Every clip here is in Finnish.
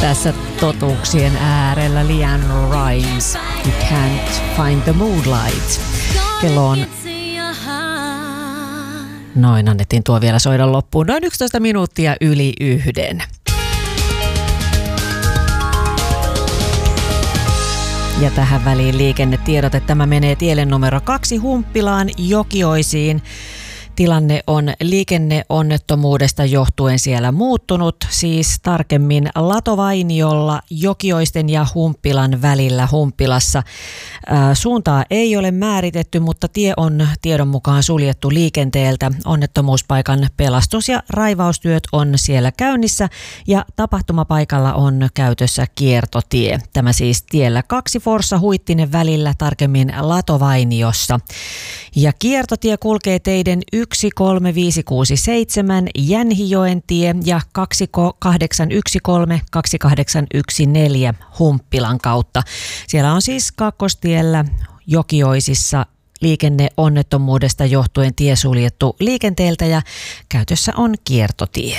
Tässä totuuksien äärellä LeAnn Rimes, You Can't Find the Moonlight. Kello on... Noin, annettiin tuo vielä soida loppuun. Noin 11 minuuttia yli 1. Ja tähän väliin liikennetiedot, että tämä menee tielle numero 2 Humppilaan Jokioisiin. Tilanne on liikenneonnettomuudesta johtuen siellä muuttunut, siis tarkemmin Latovainiolla Jokioisten ja Humppilan välillä Humppilassa. Suuntaa ei ole määritetty, mutta tie on tiedon mukaan suljettu liikenteeltä. Onnettomuuspaikan pelastus- ja raivaustyöt on siellä käynnissä ja tapahtumapaikalla on käytössä kiertotie. Tämä siis tiellä 2 Forssa-Huittinen välillä, tarkemmin Latovainiossa. Ja kiertotie kulkee teiden 13567 Jänhijoen tie ja 2813, 2814 Humppilan kautta. Siellä on siis kakkostiellä Jokioisissa liikenneonnettomuudesta johtuen tie suljettu liikenteeltä ja käytössä on kiertotie.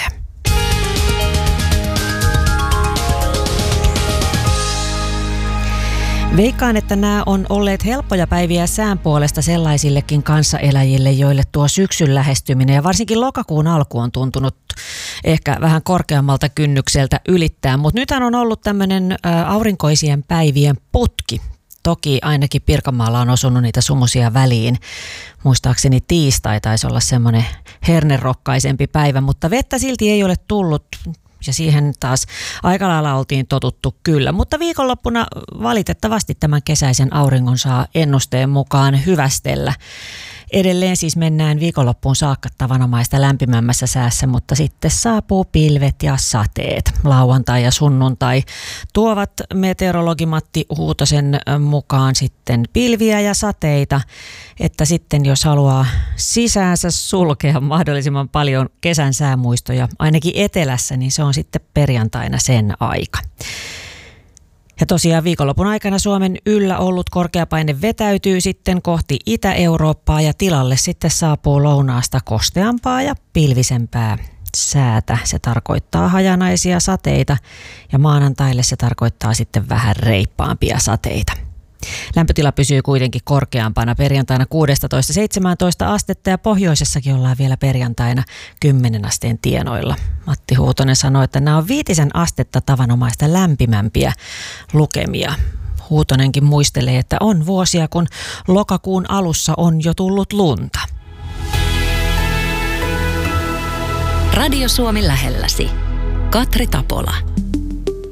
Veikkaan, että nämä on olleet helppoja päiviä sään puolesta sellaisillekin kanssaeläjille, joille tuo syksyn lähestyminen ja varsinkin lokakuun alku on tuntunut ehkä vähän korkeammalta kynnykseltä ylittää. Mutta nythän on ollut tämmöinen aurinkoisien päivien putki. Toki ainakin Pirkanmaalla on osunut niitä sumusia väliin. Muistaakseni tiistai taisi olla semmoinen hernerokkaisempi päivä, mutta vettä silti ei ole tullut. Ja siihen taas aika lailla oltiin totuttu kyllä. Mutta viikonloppuna valitettavasti tämän kesäisen auringon saa ennusteen mukaan hyvästellä. Edelleen siis mennään viikonloppuun saakka tavanomaista lämpimämmässä säässä, mutta sitten saapuu pilvet ja sateet. Lauantai ja sunnuntai tuovat meteorologi Matti Huutosen mukaan sitten pilviä ja sateita, että sitten jos haluaa sisäänsä sulkea mahdollisimman paljon kesän säämuistoja, ainakin etelässä, niin se on sitten perjantaina sen aika. Ja tosiaan viikonlopun aikana Suomen yllä ollut korkeapaine vetäytyy sitten kohti Itä-Eurooppaa ja tilalle sitten saapuu lounaasta kosteampaa ja pilvisempää säätä. Se tarkoittaa hajanaisia sateita ja maanantaille se tarkoittaa sitten vähän reippaampia sateita. Lämpötila pysyy kuitenkin korkeampana perjantaina 16-17 astetta ja pohjoisessakin ollaan vielä perjantaina 10 asteen tienoilla. Matti Huutonen sanoi, että nämä on 5 astetta tavanomaista lämpimämpiä lukemia. Huutonenkin muistelee, että on vuosia, kun lokakuun alussa on jo tullut lunta. Radio Suomi lähelläsi. Katri Tapola.